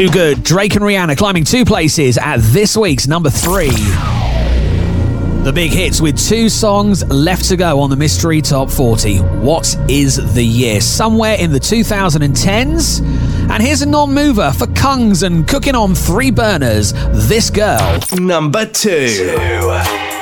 Too Good, Drake and Rihanna climbing 2 places at this week's number 3. The big hits with 2 songs left to go on the Mystery Top 40. What is the year? Somewhere in the 2010s. And here's a non-mover for Kungs and cooking on 3 burners. This Girl. Number 2.